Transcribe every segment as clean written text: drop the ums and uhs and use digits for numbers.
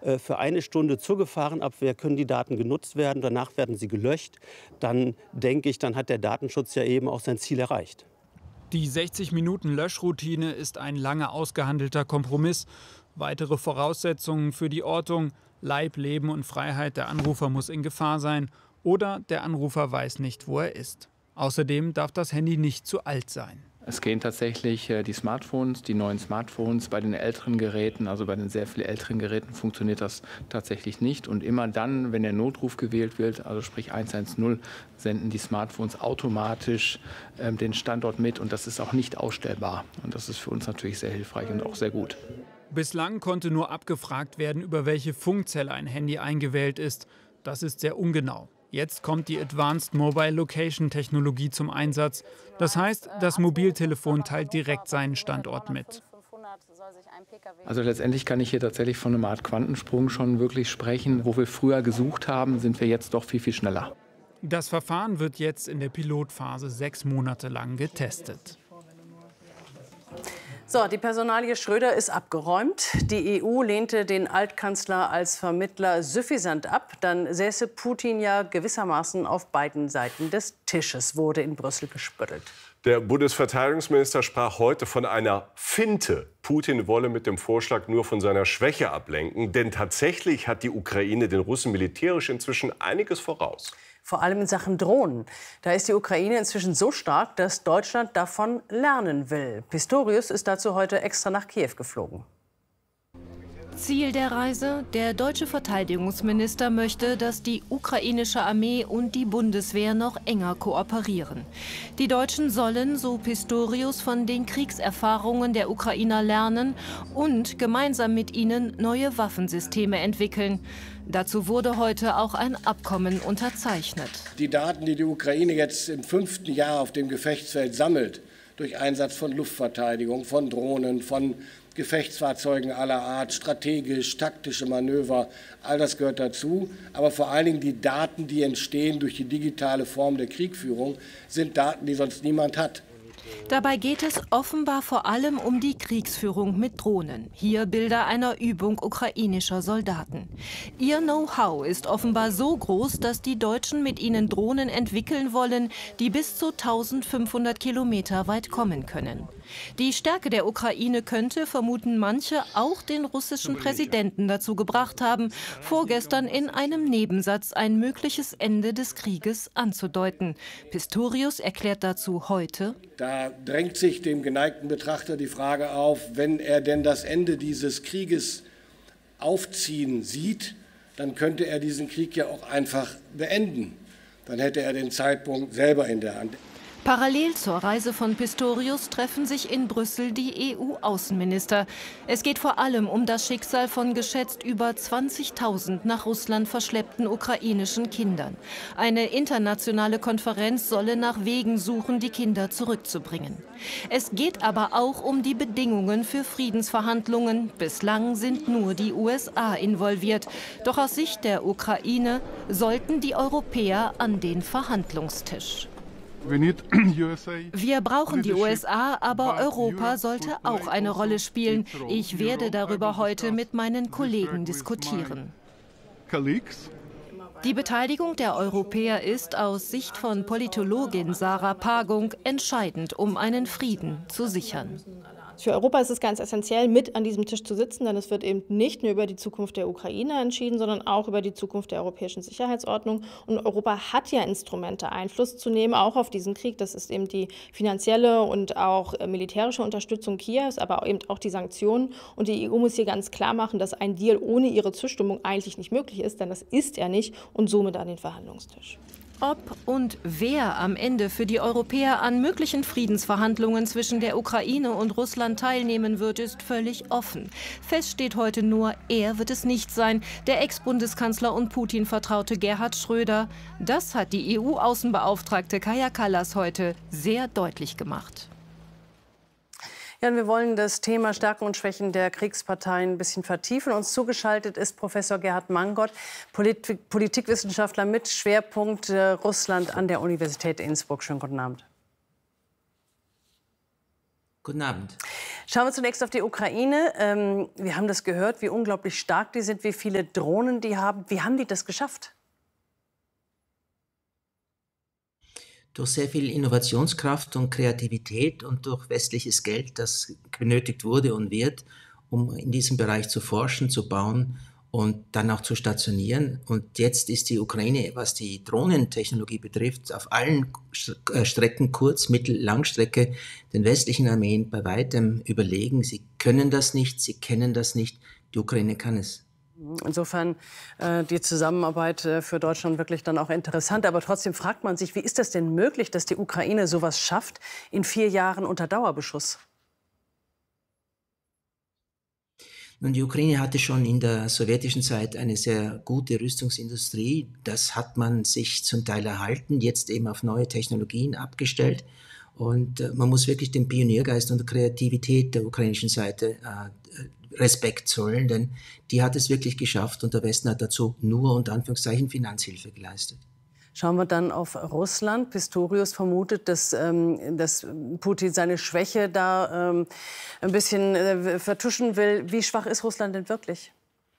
für eine Stunde zur Gefahrenabwehr können die Daten genutzt werden. Danach werden sie gelöscht. Dann denke ich, dann hat der Datenschutz ja eben auch sein Ziel erreicht. Die 60 Minuten Löschroutine ist ein lange ausgehandelter Kompromiss. Weitere Voraussetzungen für die Ortung: Leib, Leben und Freiheit der Anrufer muss in Gefahr sein oder der Anrufer weiß nicht, wo er ist. Außerdem darf das Handy nicht zu alt sein. Es gehen tatsächlich die Smartphones, die neuen Smartphones. Bei den älteren Geräten, also bei den sehr viel älteren Geräten, funktioniert das tatsächlich nicht. Und immer dann, wenn der Notruf gewählt wird, also sprich 110, senden die Smartphones automatisch den Standort mit. Und das ist auch nicht ausstellbar. Und das ist für uns natürlich sehr hilfreich und auch sehr gut. Bislang konnte nur abgefragt werden, über welche Funkzelle ein Handy eingewählt ist. Das ist sehr ungenau. Jetzt kommt die Advanced Mobile Location Technologie zum Einsatz. Das heißt, das Mobiltelefon teilt direkt seinen Standort mit. Also letztendlich kann ich hier tatsächlich von einer Art Quantensprung schon wirklich sprechen. Wo wir früher gesucht haben, sind wir jetzt doch viel, viel schneller. Das Verfahren wird jetzt in der Pilotphase 6 Monate lang getestet. So, die Personalie Schröder ist abgeräumt. Die EU lehnte den Altkanzler als Vermittler suffisant ab. Dann säße Putin ja gewissermaßen auf beiden Seiten des Tisches, wurde in Brüssel gespöttelt. Der Bundesverteidigungsminister sprach heute von einer Finte. Putin wolle mit dem Vorschlag nur von seiner Schwäche ablenken. Denn tatsächlich hat die Ukraine den Russen militärisch inzwischen einiges voraus. Vor allem in Sachen Drohnen. Da ist die Ukraine inzwischen so stark, dass Deutschland davon lernen will. Pistorius ist dazu heute extra nach Kiew geflogen. Ziel der Reise: Der deutsche Verteidigungsminister möchte, dass die ukrainische Armee und die Bundeswehr noch enger kooperieren. Die Deutschen sollen, so Pistorius, von den Kriegserfahrungen der Ukrainer lernen und gemeinsam mit ihnen neue Waffensysteme entwickeln. Dazu wurde heute auch ein Abkommen unterzeichnet. Die Daten, die die Ukraine jetzt im 5. Jahr auf dem Gefechtsfeld sammelt, durch Einsatz von Luftverteidigung, von Drohnen, von Gefechtsfahrzeugen aller Art, strategisch, taktische Manöver, all das gehört dazu. Aber vor allen Dingen die Daten, die entstehen durch die digitale Form der Kriegführung, sind Daten, die sonst niemand hat. Dabei geht es offenbar vor allem um die Kriegsführung mit Drohnen. Hier Bilder einer Übung ukrainischer Soldaten. Ihr Know-how ist offenbar so groß, dass die Deutschen mit ihnen Drohnen entwickeln wollen, die bis zu 1500 Kilometer weit kommen können. Die Stärke der Ukraine könnte, vermuten manche, auch den russischen Präsidenten dazu gebracht haben, vorgestern in einem Nebensatz ein mögliches Ende des Krieges anzudeuten. Pistorius erklärt dazu heute: Da drängt sich dem geneigten Betrachter die Frage auf, wenn er denn das Ende dieses Krieges aufziehen sieht, dann könnte er diesen Krieg ja auch einfach beenden. Dann hätte er den Zeitpunkt selber in der Hand. Parallel zur Reise von Pistorius treffen sich in Brüssel die EU-Außenminister. Es geht vor allem um das Schicksal von geschätzt über 20.000 nach Russland verschleppten ukrainischen Kindern. Eine internationale Konferenz solle nach Wegen suchen, die Kinder zurückzubringen. Es geht aber auch um die Bedingungen für Friedensverhandlungen. Bislang sind nur die USA involviert. Doch aus Sicht der Ukraine sollten die Europäer an den Verhandlungstisch. Wir brauchen die USA, aber Europa sollte auch eine Rolle spielen. Ich werde darüber heute mit meinen Kollegen diskutieren. Die Beteiligung der Europäer ist aus Sicht von Politologin Sarah Pagung entscheidend, um einen Frieden zu sichern. Für Europa ist es ganz essentiell, mit an diesem Tisch zu sitzen, denn es wird eben nicht nur über die Zukunft der Ukraine entschieden, sondern auch über die Zukunft der europäischen Sicherheitsordnung. Und Europa hat ja Instrumente, Einfluss zu nehmen, auch auf diesen Krieg. Das ist eben die finanzielle und auch militärische Unterstützung Kiews, aber eben auch die Sanktionen. Und die EU muss hier ganz klar machen, dass ein Deal ohne ihre Zustimmung eigentlich nicht möglich ist, denn das ist er nicht, und somit an den Verhandlungstisch. Ob und wer am Ende für die Europäer an möglichen Friedensverhandlungen zwischen der Ukraine und Russland teilnehmen wird, ist völlig offen. Fest steht heute nur, er wird es nicht sein, der Ex-Bundeskanzler und Putin-Vertraute Gerhard Schröder. Das hat die EU-Außenbeauftragte Kaja Kallas heute sehr deutlich gemacht. Ja, und wir wollen das Thema Stärken und Schwächen der Kriegsparteien ein bisschen vertiefen. Uns zugeschaltet ist Professor Gerhard Mangot, Politikwissenschaftler mit Schwerpunkt Russland an der Universität Innsbruck. Schönen guten Abend. Guten Abend. Schauen wir zunächst auf die Ukraine. Wir haben das gehört, wie unglaublich stark die sind, wie viele Drohnen die haben. Wie haben die das geschafft? Durch sehr viel Innovationskraft und Kreativität und durch westliches Geld, das benötigt wurde und wird, um in diesem Bereich zu forschen, zu bauen und dann auch zu stationieren. Und jetzt ist die Ukraine, was die Drohnentechnologie betrifft, auf allen Strecken, Kurz-, Mittel-, Langstrecke, den westlichen Armeen bei weitem überlegen. Sie können das nicht, sie kennen das nicht, die Ukraine kann es. Insofern die Zusammenarbeit für Deutschland wirklich dann auch interessant. Aber trotzdem fragt man sich, wie ist das denn möglich, dass die Ukraine sowas schafft in 4 Jahren unter Dauerbeschuss? Nun, die Ukraine hatte schon in der sowjetischen Zeit eine sehr gute Rüstungsindustrie. Das hat man sich zum Teil erhalten, jetzt eben auf neue Technologien abgestellt. Und man muss wirklich den Pioniergeist und der Kreativität der ukrainischen Seite Respekt zollen, denn die hat es wirklich geschafft und der Westen hat dazu nur unter Anführungszeichen Finanzhilfe geleistet. Schauen wir dann auf Russland. Pistorius vermutet, dass Putin seine Schwäche da ein bisschen vertuschen will. Wie schwach ist Russland denn wirklich?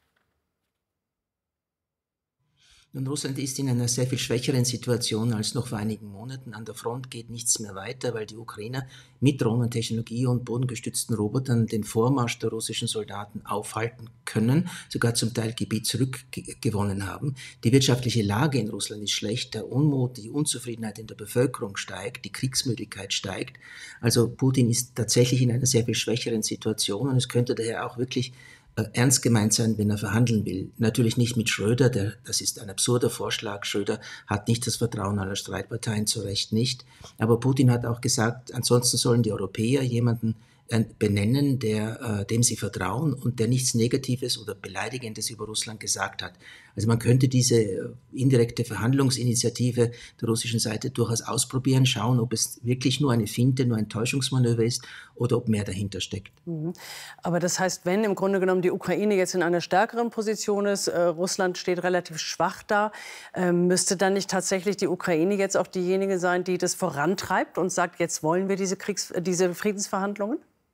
Nun, Russland ist in einer sehr viel schwächeren Situation als noch vor einigen Monaten. An der Front geht nichts mehr weiter, weil die Ukrainer mit Drohnentechnologie und bodengestützten Robotern den Vormarsch der russischen Soldaten aufhalten können, sogar zum Teil Gebiet zurückgewonnen haben. Die wirtschaftliche Lage in Russland ist schlecht, der Unmut, die Unzufriedenheit in der Bevölkerung steigt, die Kriegsmüdigkeit steigt. Also Putin ist tatsächlich in einer sehr viel schwächeren Situation und es könnte daher auch wirklich ernst gemeint sein, wenn er verhandeln will. Natürlich nicht mit Schröder, das ist ein absurder Vorschlag. Schröder hat nicht das Vertrauen aller Streitparteien, zu Recht nicht. Aber Putin hat auch gesagt, ansonsten sollen die Europäer jemanden benennen, dem sie vertrauen und der nichts Negatives oder Beleidigendes über Russland gesagt hat. Also man könnte diese indirekte Verhandlungsinitiative der russischen Seite durchaus ausprobieren, schauen, ob es wirklich nur eine Finte, nur ein Täuschungsmanöver ist oder ob mehr dahinter steckt. Aber das heißt, wenn im Grunde genommen die Ukraine jetzt in einer stärkeren Position ist, Russland steht relativ schwach da, müsste dann nicht tatsächlich die Ukraine jetzt auch diejenige sein, die das vorantreibt und sagt, jetzt wollen wir diese Friedensverhandlungen?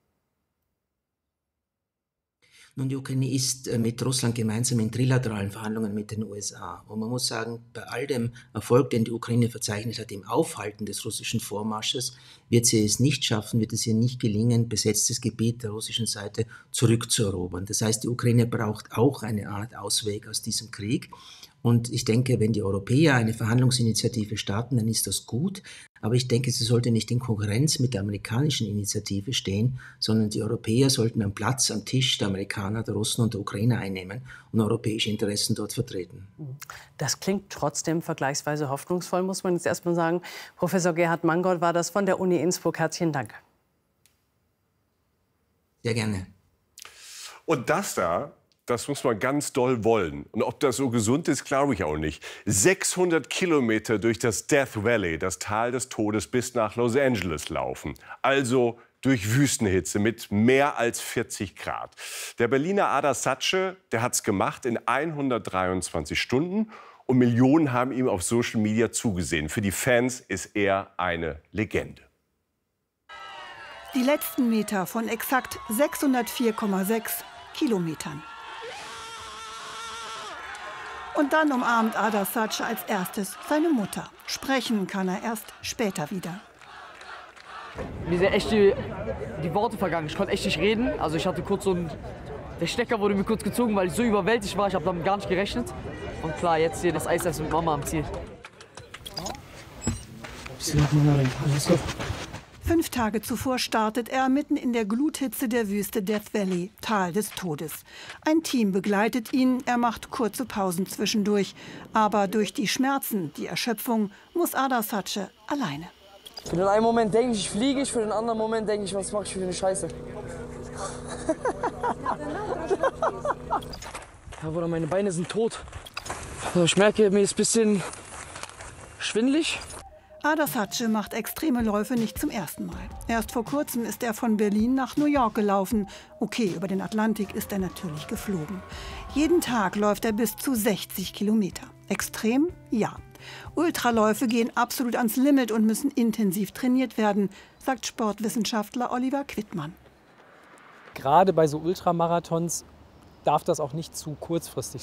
Nun, die Ukraine ist mit Russland gemeinsam in trilateralen Verhandlungen mit den USA. Und man muss sagen, bei all dem Erfolg, den die Ukraine verzeichnet hat im Aufhalten des russischen Vormarsches, wird sie es nicht schaffen, wird es ihr nicht gelingen, besetztes Gebiet der russischen Seite zurückzuerobern. Das heißt, die Ukraine braucht auch eine Art Ausweg aus diesem Krieg. Und ich denke, wenn die Europäer eine Verhandlungsinitiative starten, dann ist das gut. Aber ich denke, sie sollte nicht in Konkurrenz mit der amerikanischen Initiative stehen, sondern die Europäer sollten einen Platz am Tisch der Amerikaner, der Russen und der Ukrainer einnehmen und europäische Interessen dort vertreten. Das klingt trotzdem vergleichsweise hoffnungsvoll, muss man jetzt erst mal sagen. Professor Gerhard Mangold war das von der Uni Innsbruck. Herzlichen Dank. Sehr gerne. Und das muss man ganz doll wollen. Und ob das so gesund ist, glaube ich auch nicht. 600 Kilometer durch das Death Valley, das Tal des Todes, bis nach Los Angeles laufen. Also durch Wüstenhitze mit mehr als 40 Grad. Der Berliner Adar Satsche, der hat es gemacht in 123 Stunden. Und Millionen haben ihm auf Social Media zugesehen. Für die Fans ist er eine Legende. Die letzten Meter von exakt 604,6 Kilometern. Und dann umarmt Adar Satsche als erstes seine Mutter. Sprechen kann er erst später wieder. Mir sind echt die Worte vergangen. Ich konnte echt nicht reden. Also ich hatte kurz der Stecker wurde mir kurz gezogen, weil ich so überwältigt war. Ich habe damit gar nicht gerechnet. Und klar, jetzt hier das Eisessen mit Mama am Ziel. 5 Tage zuvor startet er mitten in der Gluthitze der Wüste Death Valley, Tal des Todes. Ein Team begleitet ihn, er macht kurze Pausen zwischendurch. Aber durch die Schmerzen, die Erschöpfung, muss Adar Satsche alleine. Für den einen Moment denke ich, fliege ich, für den anderen Moment denke ich, was mache ich für eine Scheiße. Ja, Bruder, meine Beine sind tot. Ich merke, mir ist ein bisschen schwindelig. Adar Satsche macht extreme Läufe nicht zum ersten Mal. Erst vor kurzem ist er von Berlin nach New York gelaufen. Okay, über den Atlantik ist er natürlich geflogen. Jeden Tag läuft er bis zu 60 Kilometer. Extrem? Ja. Ultraläufe gehen absolut ans Limit und müssen intensiv trainiert werden, sagt Sportwissenschaftler Oliver Quittmann. Gerade bei so Ultramarathons darf das auch nicht zu kurzfristig